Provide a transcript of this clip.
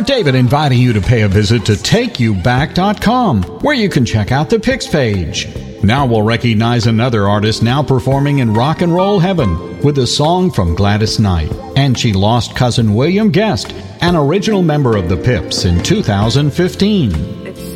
Stuart David inviting you to pay a visit to TakeYouBack.com, where you can check out the Picks page. Now we'll recognize another artist now performing in rock and roll heaven with a song from Gladys Knight. And she lost cousin William Guest, an original member of the Pips, in 2015.